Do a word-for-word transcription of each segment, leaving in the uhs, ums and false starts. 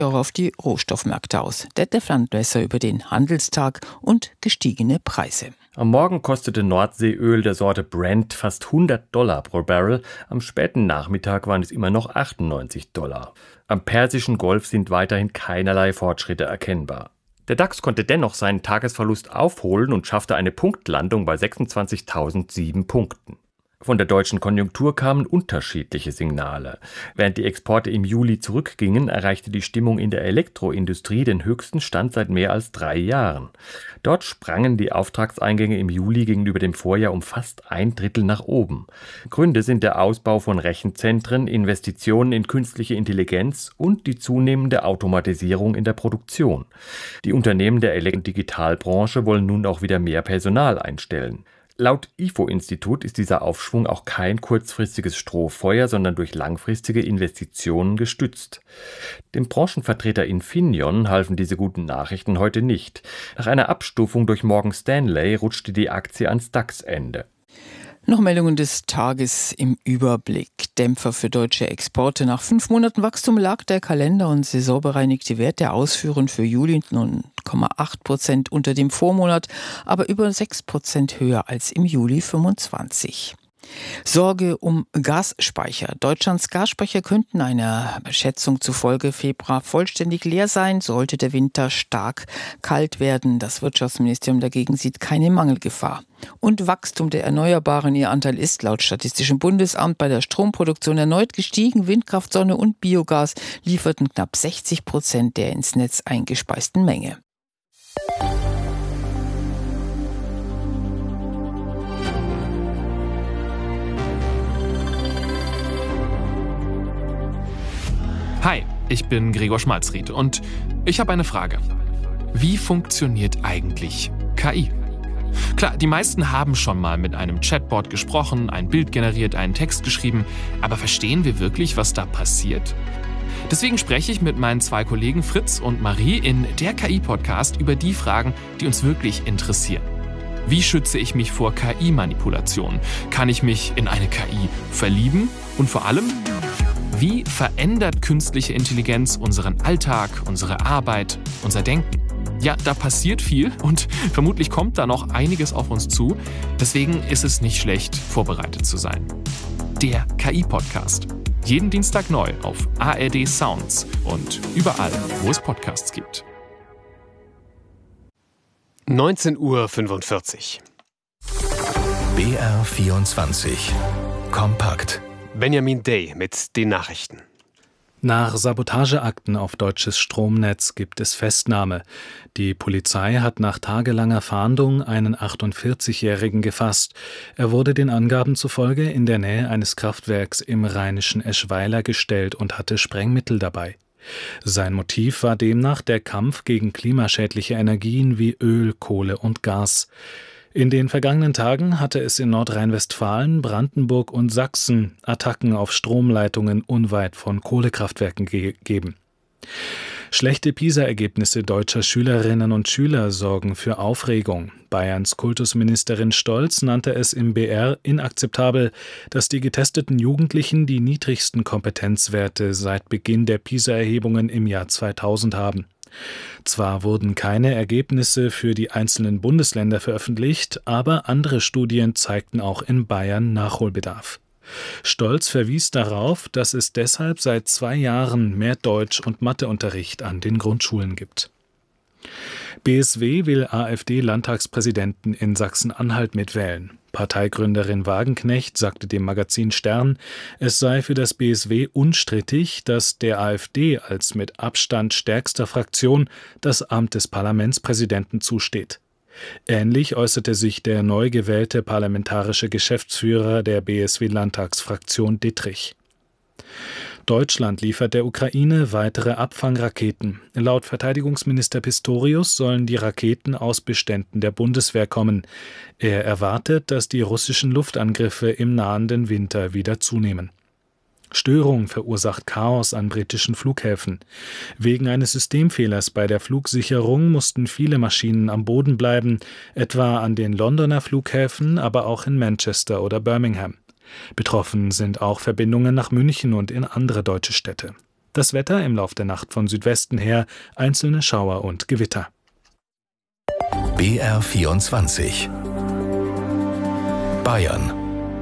auch auf die Rohstoffmärkte aus. Detlef Landwesser über den Handelstag und gestiegene Preise. Am Morgen kostete Nordseeöl der Sorte Brent fast hundert Dollar pro Barrel. Am späten Nachmittag waren es immer noch achtundneunzig Dollar. Am Persischen Golf sind weiterhin keinerlei Fortschritte erkennbar. Der DAX konnte dennoch seinen Tagesverlust aufholen und schaffte eine Punktlandung bei sechsundzwanzigtausendsieben Punkten. Von der deutschen Konjunktur kamen unterschiedliche Signale. Während die Exporte im Juli zurückgingen, erreichte die Stimmung in der Elektroindustrie den höchsten Stand seit mehr als drei Jahren. Dort sprangen die Auftragseingänge im Juli gegenüber dem Vorjahr um fast ein Drittel nach oben. Gründe sind der Ausbau von Rechenzentren, Investitionen in künstliche Intelligenz und die zunehmende Automatisierung in der Produktion. Die Unternehmen der Elektro- und Digitalbranche wollen nun auch wieder mehr Personal einstellen. Laut I F O-Institut ist dieser Aufschwung auch kein kurzfristiges Strohfeuer, sondern durch langfristige Investitionen gestützt. Dem Branchenvertreter Infineon halfen diese guten Nachrichten heute nicht. Nach einer Abstufung durch Morgan Stanley rutschte die Aktie ans DAX-Ende. Noch Meldungen des Tages im Überblick. Dämpfer für deutsche Exporte. Nach fünf Monaten Wachstum lag der kalender- und saisonbereinigte Wert der Ausfuhren für Juli null Komma acht Prozent unter dem Vormonat, aber über sechs Prozent höher als im Juli fünfundzwanzig. Sorge um Gasspeicher. Deutschlands Gasspeicher könnten einer Schätzung zufolge Februar vollständig leer sein, sollte der Winter stark kalt werden. Das Wirtschaftsministerium dagegen sieht keine Mangelgefahr. Und Wachstum der Erneuerbaren, ihr Anteil ist laut Statistischem Bundesamt bei der Stromproduktion erneut gestiegen. Windkraft, Sonne und Biogas lieferten knapp sechzig Prozent der ins Netz eingespeisten Menge. Hi, ich bin Gregor Schmalzried und ich habe eine Frage. Wie funktioniert eigentlich K I? Klar, die meisten haben schon mal mit einem Chatbot gesprochen, ein Bild generiert, einen Text geschrieben, aber verstehen wir wirklich, was da passiert? Deswegen spreche ich mit meinen zwei Kollegen Fritz und Marie in der K I-Podcast über die Fragen, die uns wirklich interessieren. Wie schütze ich mich vor K I-Manipulationen? Kann ich mich in eine K I verlieben? Und vor allem, wie verändert künstliche Intelligenz unseren Alltag, unsere Arbeit, unser Denken? Ja, da passiert viel und vermutlich kommt da noch einiges auf uns zu. Deswegen ist es nicht schlecht, vorbereitet zu sein. Der K I-Podcast. Jeden Dienstag neu auf A R D Sounds und überall, wo es Podcasts gibt. neunzehn Uhr fünfundvierzig. B R vierundzwanzig. Kompakt. Benjamin Day mit den Nachrichten. Nach Sabotageakten auf deutsches Stromnetz gibt es Festnahme. Die Polizei hat nach tagelanger Fahndung einen achtundvierzigjährigen gefasst. Er wurde den Angaben zufolge in der Nähe eines Kraftwerks im rheinischen Eschweiler gestellt und hatte Sprengmittel dabei. Sein Motiv war demnach der Kampf gegen klimaschädliche Energien wie Öl, Kohle und Gas. In den vergangenen Tagen hatte es in Nordrhein-Westfalen, Brandenburg und Sachsen Attacken auf Stromleitungen unweit von Kohlekraftwerken gegeben. Schlechte PISA-Ergebnisse deutscher Schülerinnen und Schüler sorgen für Aufregung. Bayerns Kultusministerin Stolz nannte es im B R inakzeptabel, dass die getesteten Jugendlichen die niedrigsten Kompetenzwerte seit Beginn der PISA-Erhebungen im Jahr zweitausend haben. Zwar wurden keine Ergebnisse für die einzelnen Bundesländer veröffentlicht, aber andere Studien zeigten auch in Bayern Nachholbedarf. Stolz verwies darauf, dass es deshalb seit zwei Jahren mehr Deutsch- und Matheunterricht an den Grundschulen gibt. B S W will AfD-Landtagspräsidenten in Sachsen-Anhalt mitwählen. Parteigründerin Wagenknecht sagte dem Magazin Stern, es sei für das B S W unstrittig, dass der AfD als mit Abstand stärkster Fraktion das Amt des Parlamentspräsidenten zusteht. Ähnlich äußerte sich der neu gewählte parlamentarische Geschäftsführer der B S W-Landtagsfraktion Dittrich. Deutschland liefert der Ukraine weitere Abfangraketen. Laut Verteidigungsminister Pistorius sollen die Raketen aus Beständen der Bundeswehr kommen. Er erwartet, dass die russischen Luftangriffe im nahenden Winter wieder zunehmen. Störung verursacht Chaos an britischen Flughäfen. Wegen eines Systemfehlers bei der Flugsicherung mussten viele Maschinen am Boden bleiben, etwa an den Londoner Flughäfen, aber auch in Manchester oder Birmingham. Betroffen sind auch Verbindungen nach München und in andere deutsche Städte. Das Wetter im Lauf der Nacht von Südwesten her, einzelne Schauer und Gewitter. B R vierundzwanzig Bayern.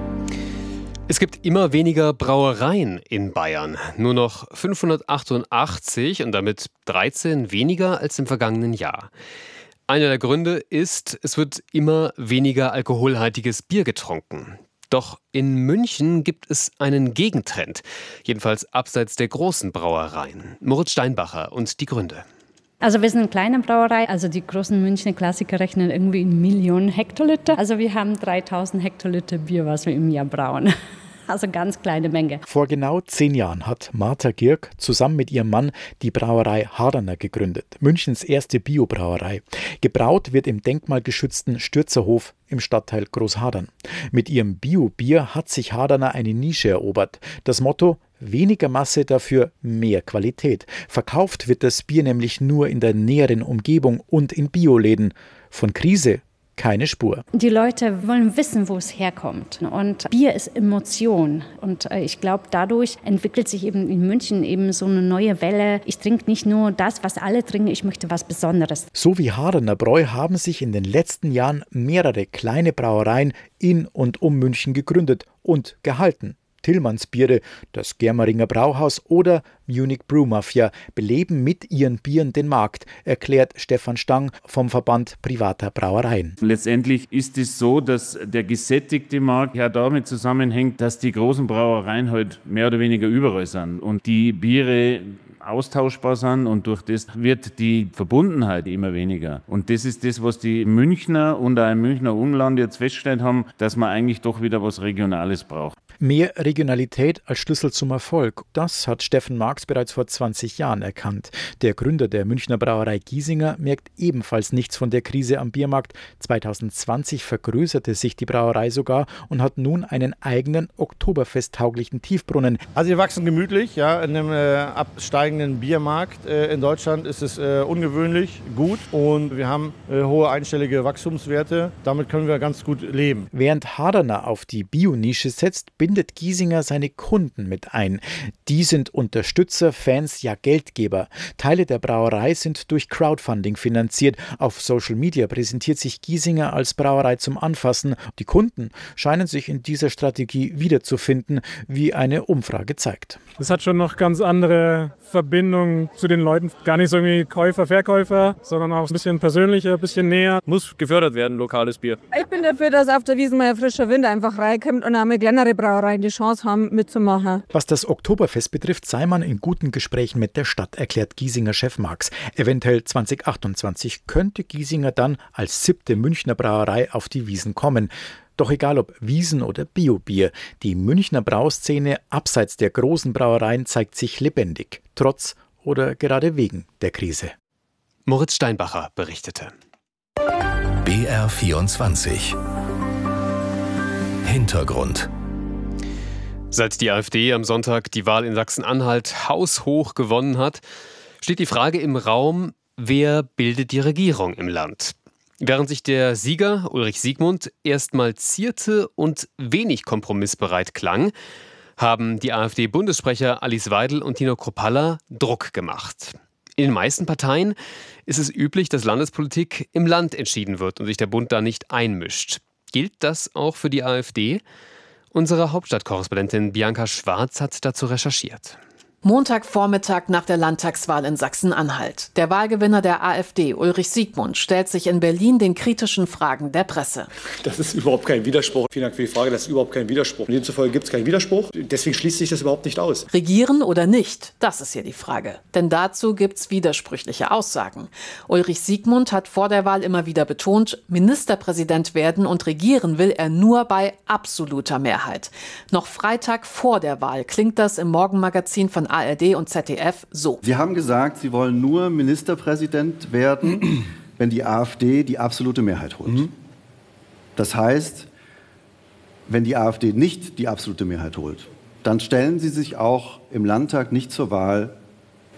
Es gibt immer weniger Brauereien in Bayern. Nur noch fünfhundertachtundachtzig und damit dreizehn weniger als im vergangenen Jahr. Einer der Gründe ist, es wird immer weniger alkoholhaltiges Bier getrunken. Doch in München gibt es einen Gegentrend, jedenfalls abseits der großen Brauereien. Moritz Steinbacher und die Gründe. Also wir sind eine kleine Brauerei, also die großen Münchner Klassiker rechnen irgendwie in Millionen Hektoliter. Also wir haben dreitausend Hektoliter Bier, was wir im Jahr brauen. Also ganz kleine Menge. Vor genau zehn Jahren hat Martha Gierk zusammen mit ihrem Mann die Brauerei Hardaner gegründet. Münchens erste Biobrauerei. Gebraut wird im denkmalgeschützten Stürzerhof im Stadtteil Großhadern. Mit ihrem Bio-Bier hat sich Hardaner eine Nische erobert. Das Motto: weniger Masse, dafür mehr Qualität. Verkauft wird das Bier nämlich nur in der näheren Umgebung und in Bioläden. Von Krise keine Spur. Die Leute wollen wissen, wo es herkommt. Und Bier ist Emotion. Und ich glaube, dadurch entwickelt sich eben in München eben so eine neue Welle. Ich trinke nicht nur das, was alle trinken, ich möchte was Besonderes. So wie Hardaner Bräu haben sich in den letzten Jahren mehrere kleine Brauereien in und um München gegründet und gehalten. Tillmanns Biere, das Germeringer Brauhaus oder Munich Brew Mafia beleben mit ihren Bieren den Markt, erklärt Stefan Stang vom Verband privater Brauereien. Letztendlich ist es so, dass der gesättigte Markt ja damit zusammenhängt, dass die großen Brauereien halt mehr oder weniger überall sind und die Biere austauschbar sind und durch das wird die Verbundenheit immer weniger. Und das ist das, was die Münchner und auch im Münchner Umland jetzt festgestellt haben, dass man eigentlich doch wieder was Regionales braucht. Mehr Regionalität als Schlüssel zum Erfolg. Das hat Steffen Marx bereits vor zwanzig Jahren erkannt. Der Gründer der Münchner Brauerei Giesinger merkt ebenfalls nichts von der Krise am Biermarkt. zweitausendzwanzig vergrößerte sich die Brauerei sogar und hat nun einen eigenen oktoberfesttauglichen Tiefbrunnen. Also wir wachsen gemütlich, ja, in einem äh, absteigenden Biermarkt. Äh, in Deutschland ist es äh, ungewöhnlich gut und wir haben äh, hohe einstellige Wachstumswerte. Damit können wir ganz gut leben. Während Hardaner auf die Bio-Nische setzt, bindet Giesinger seine Kunden mit ein. Die sind Unterstützer, Fans, ja Geldgeber. Teile der Brauerei sind durch Crowdfunding finanziert. Auf Social Media präsentiert sich Giesinger als Brauerei zum Anfassen. Die Kunden scheinen sich in dieser Strategie wiederzufinden, wie eine Umfrage zeigt. Das hat schon noch ganz andere Verbindungen zu den Leuten. Gar nicht so irgendwie Käufer, Verkäufer, sondern auch ein bisschen persönlicher, ein bisschen näher. Muss gefördert werden, lokales Bier. Ich bin dafür, dass auf der Wiesn mal ein frischer Wind einfach reinkommt und auch mal kleinere Brauereien die Chance haben, mitzumachen. Was das Oktoberfest betrifft, sei man in guten Gesprächen mit der Stadt, erklärt Giesinger Chef Marx. Eventuell zwanzig achtundzwanzig könnte Giesinger dann als siebte Münchner Brauerei auf die Wiesn kommen. Doch egal ob Wiesn oder Biobier, die Münchner Brauszene abseits der großen Brauereien zeigt sich lebendig, trotz oder gerade wegen der Krise. Moritz Steinbacher berichtete. B R vierundzwanzig Hintergrund. Seit die AfD am Sonntag die Wahl in Sachsen-Anhalt haushoch gewonnen hat, steht die Frage im Raum, wer bildet die Regierung im Land? Während sich der Sieger Ulrich Siegmund erstmal zierte und wenig kompromissbereit klang, haben die AfD-Bundessprecher Alice Weidel und Tino Kruppalla Druck gemacht. In den meisten Parteien ist es üblich, dass Landespolitik im Land entschieden wird und sich der Bund da nicht einmischt. Gilt das auch für die AfD? Unsere Hauptstadtkorrespondentin Bianca Schwarz hat dazu recherchiert. Montagvormittag nach der Landtagswahl in Sachsen-Anhalt. Der Wahlgewinner der AfD, Ulrich Siegmund, stellt sich in Berlin den kritischen Fragen der Presse. Das ist überhaupt kein Widerspruch. Vielen Dank für die Frage. Das ist überhaupt kein Widerspruch. Demzufolge gibt es keinen Widerspruch. Deswegen schließt sich das überhaupt nicht aus. Regieren oder nicht? Das ist hier die Frage. Denn dazu gibt es widersprüchliche Aussagen. Ulrich Siegmund hat vor der Wahl immer wieder betont, Ministerpräsident werden und regieren will er nur bei absoluter Mehrheit. Noch Freitag vor der Wahl klingt das im Morgenmagazin von A R D und Z D F so. Sie haben gesagt, Sie wollen nur Ministerpräsident werden, wenn die AfD die absolute Mehrheit holt. Mhm. Das heißt, wenn die AfD nicht die absolute Mehrheit holt, dann stellen Sie sich auch im Landtag nicht zur Wahl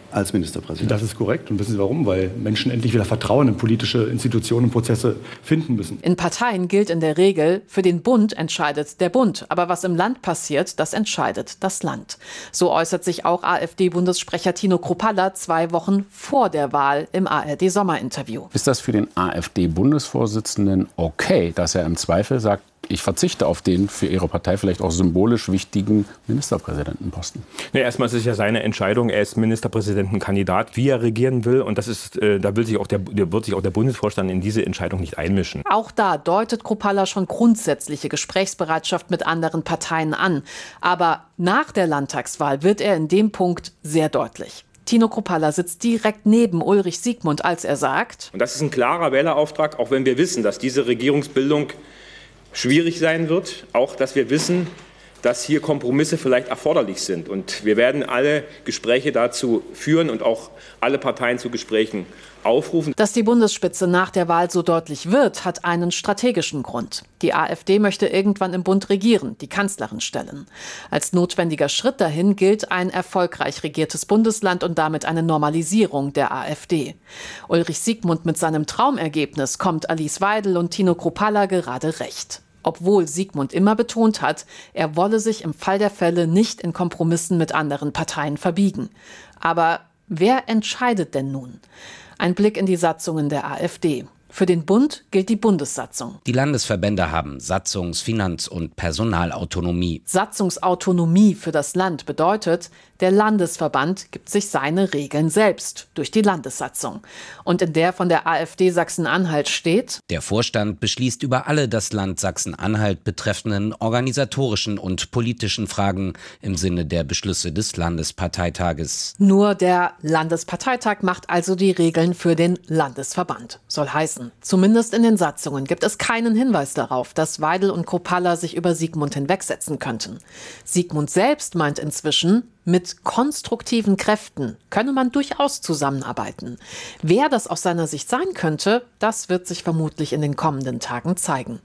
als Ministerpräsident. Das ist korrekt. Und wissen Sie warum? Weil Menschen endlich wieder Vertrauen in politische Institutionen und Prozesse finden müssen. In Parteien gilt in der Regel, für den Bund entscheidet der Bund. Aber was im Land passiert, das entscheidet das Land. So äußert sich auch AfD-Bundessprecher Tino Kruppalla zwei Wochen vor der Wahl im A R D-Sommerinterview. Ist das für den AfD-Bundesvorsitzenden okay, dass er im Zweifel sagt, ich verzichte auf den für Ihre Partei vielleicht auch symbolisch wichtigen Ministerpräsidentenposten? Nee, erstmal ist es ja seine Entscheidung. Er ist Ministerpräsidentenkandidat, wie er regieren will. Und das ist, äh, da will sich auch der, wird sich auch der Bundesvorstand in diese Entscheidung nicht einmischen. Auch da deutet Kruppalla schon grundsätzliche Gesprächsbereitschaft mit anderen Parteien an. Aber nach der Landtagswahl wird er in dem Punkt sehr deutlich. Tino Kruppalla sitzt direkt neben Ulrich Siegmund, als er sagt: Und das ist ein klarer Wählerauftrag, auch wenn wir wissen, dass diese Regierungsbildung schwierig sein wird, auch dass wir wissen, dass hier Kompromisse vielleicht erforderlich sind. Und wir werden alle Gespräche dazu führen und auch alle Parteien zu Gesprächen aufrufen. Dass die Bundesspitze nach der Wahl so deutlich wird, hat einen strategischen Grund. Die AfD möchte irgendwann im Bund regieren, die Kanzlerin stellen. Als notwendiger Schritt dahin gilt ein erfolgreich regiertes Bundesland und damit eine Normalisierung der AfD. Ulrich Siegmund mit seinem Traumergebnis kommt Alice Weidel und Tino Kruppalla gerade recht. Obwohl Siegmund immer betont hat, er wolle sich im Fall der Fälle nicht in Kompromissen mit anderen Parteien verbiegen. Aber wer entscheidet denn nun? Ein Blick in die Satzungen der AfD. Für den Bund gilt die Bundessatzung. Die Landesverbände haben Satzungs-, Finanz- und Personalautonomie. Satzungsautonomie für das Land bedeutet, der Landesverband gibt sich seine Regeln selbst durch die Landessatzung. Und in der von der AfD Sachsen-Anhalt steht: Der Vorstand beschließt über alle das Land Sachsen-Anhalt betreffenden organisatorischen und politischen Fragen im Sinne der Beschlüsse des Landesparteitages. Nur der Landesparteitag macht also die Regeln für den Landesverband. Soll heißen, zumindest in den Satzungen gibt es keinen Hinweis darauf, dass Weidel und Kruppalla sich über Siegmund hinwegsetzen könnten. Siegmund selbst meint inzwischen, mit konstruktiven Kräften könne man durchaus zusammenarbeiten. Wer das aus seiner Sicht sein könnte, das wird sich vermutlich in den kommenden Tagen zeigen.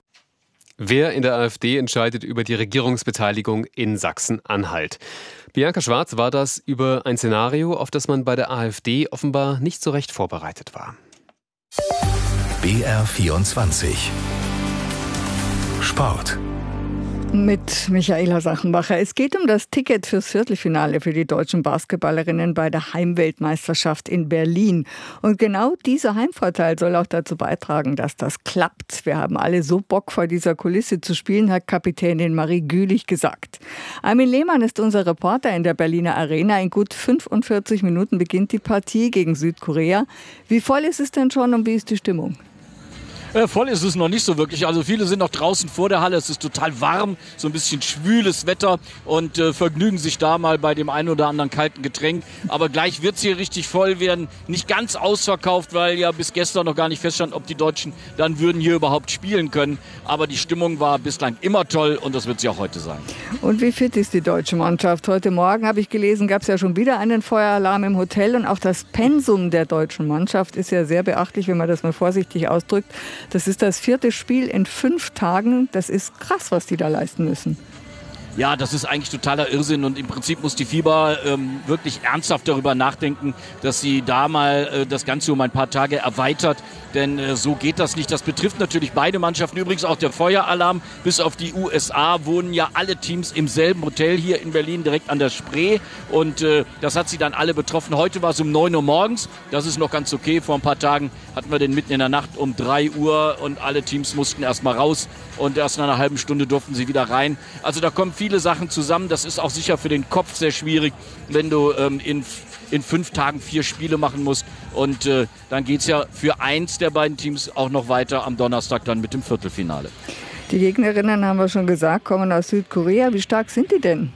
Wer in der AfD entscheidet über die Regierungsbeteiligung in Sachsen-Anhalt? Bianca Schwarz war das über ein Szenario, auf das man bei der AfD offenbar nicht so recht vorbereitet war. B R vierundzwanzig Sport. Mit Michaela Sachenbacher. Es geht um das Ticket fürs Viertelfinale für die deutschen Basketballerinnen bei der Heimweltmeisterschaft in Berlin. Und genau dieser Heimvorteil soll auch dazu beitragen, dass das klappt. Wir haben alle so Bock, vor dieser Kulisse zu spielen, hat Kapitänin Marie Gülich gesagt. Armin Lehmann ist unser Reporter in der Berliner Arena. In gut fünfundvierzig Minuten beginnt die Partie gegen Südkorea. Wie voll ist es denn schon und wie ist die Stimmung? Äh, voll ist es noch nicht so wirklich. Also viele sind noch draußen vor der Halle. Es ist total warm, so ein bisschen schwüles Wetter und äh, vergnügen sich da mal bei dem einen oder anderen kalten Getränk. Aber gleich wird es hier richtig voll werden. Nicht ganz ausverkauft, weil ja bis gestern noch gar nicht feststand, ob die Deutschen dann würden hier überhaupt spielen können. Aber die Stimmung war bislang immer toll und das wird sie auch heute sein. Und wie fit ist die deutsche Mannschaft? Heute Morgen, habe ich gelesen, gab es ja schon wieder einen Feueralarm im Hotel. Und auch das Pensum der deutschen Mannschaft ist ja sehr beachtlich, wenn man das mal vorsichtig ausdrückt. Das ist das vierte Spiel in fünf Tagen. Das ist krass, was die da leisten müssen. Ja, das ist eigentlich totaler Irrsinn und im Prinzip muss die FIBA ähm, wirklich ernsthaft darüber nachdenken, dass sie da mal äh, das Ganze um ein paar Tage erweitert, denn äh, so geht das nicht. Das betrifft natürlich beide Mannschaften, übrigens auch der Feueralarm. Bis auf die U S A wohnen ja alle Teams im selben Hotel hier in Berlin, direkt an der Spree und äh, das hat sie dann alle betroffen. Heute war es um neun Uhr morgens, das ist noch ganz okay. Vor ein paar Tagen hatten wir den mitten in der Nacht um drei Uhr und alle Teams mussten erst mal raus und erst nach einer halben Stunde durften sie wieder rein. Also da kommen viele Sachen zusammen. Das ist auch sicher für den Kopf sehr schwierig, wenn du ähm, in, in fünf Tagen vier Spiele machen musst. Und äh, dann geht es ja für eins der beiden Teams auch noch weiter am Donnerstag dann mit dem Viertelfinale. Die Gegnerinnen, haben wir schon gesagt, kommen aus Südkorea. Wie stark sind die denn?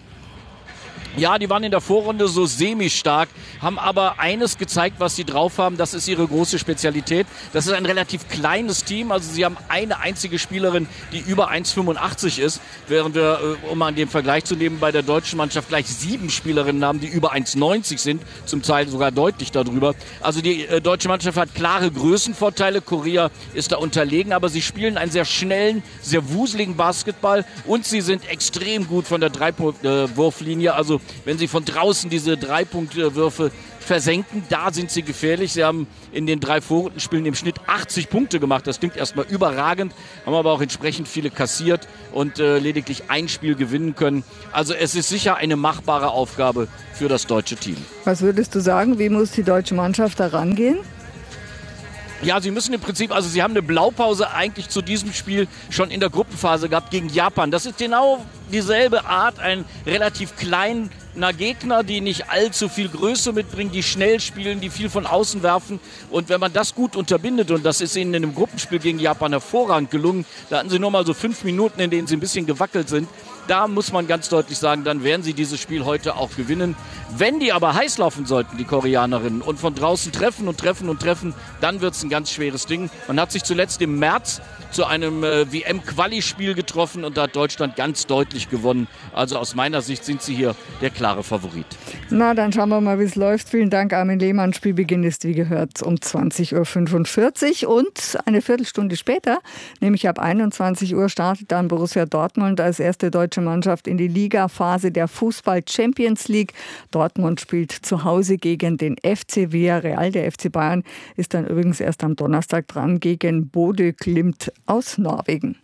Ja, die waren in der Vorrunde so semi-stark, haben aber eines gezeigt, was sie drauf haben. Das ist ihre große Spezialität. Das ist ein relativ kleines Team. Also sie haben eine einzige Spielerin, die über eins Komma fünfundachtzig ist, während wir, um an dem Vergleich zu nehmen, bei der deutschen Mannschaft gleich sieben Spielerinnen haben, die über eins Komma neunzig sind, zum Teil sogar deutlich darüber. Also die äh, deutsche Mannschaft hat klare Größenvorteile. Korea ist da unterlegen, aber sie spielen einen sehr schnellen, sehr wuseligen Basketball und sie sind extrem gut von der Dreipunkt-Wurflinie. Also wenn sie von draußen diese Dreipunktwürfe versenken, da sind sie gefährlich. Sie haben in den drei Vorrundenspielen im Schnitt achtzig Punkte gemacht. Das klingt erstmal überragend, haben aber auch entsprechend viele kassiert und äh, lediglich ein Spiel gewinnen können. Also es ist sicher eine machbare Aufgabe für das deutsche Team. Was würdest du sagen, wie muss die deutsche Mannschaft da rangehen? Ja, sie müssen im Prinzip, also sie haben eine Blaupause eigentlich zu diesem Spiel schon in der Gruppenphase gehabt gegen Japan. Das ist genau dieselbe Art, ein relativ kleiner Gegner, die nicht allzu viel Größe mitbringen, die schnell spielen, die viel von außen werfen. Und wenn man das gut unterbindet, und das ist ihnen in einem Gruppenspiel gegen Japan hervorragend gelungen, da hatten sie nur mal so fünf Minuten, in denen sie ein bisschen gewackelt sind. Da muss man ganz deutlich sagen, dann werden sie dieses Spiel heute auch gewinnen. Wenn die aber heiß laufen sollten, die Koreanerinnen, und von draußen treffen und treffen und treffen, dann wird es ein ganz schweres Ding. Man hat sich zuletzt im März zu einem äh, W M-Quali-Spiel getroffen und da hat Deutschland ganz deutlich gewonnen. Also aus meiner Sicht sind sie hier der klare Favorit. Na, dann schauen wir mal, wie es läuft. Vielen Dank, Armin Lehmann. Spielbeginn ist, wie gehört, um zwanzig Uhr fünfundvierzig und eine Viertelstunde später, nämlich ab einundzwanzig Uhr, startet dann Borussia Dortmund als erste deutsche Mannschaft in die Ligaphase der Fußball-Champions League. Dortmund spielt zu Hause gegen den F C Villarreal. Der F C Bayern ist dann übrigens erst am Donnerstag dran gegen Bodø Glimt aus Norwegen.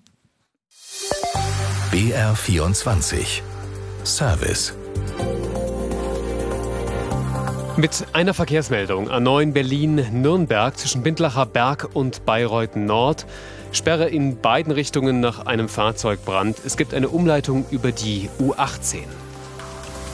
B R vierundzwanzig Service. Mit einer Verkehrsmeldung: A neun Berlin-Nürnberg zwischen Bindlacher Berg und Bayreuth Nord. Sperre in beiden Richtungen nach einem Fahrzeugbrand. Es gibt eine Umleitung über die U achtzehn.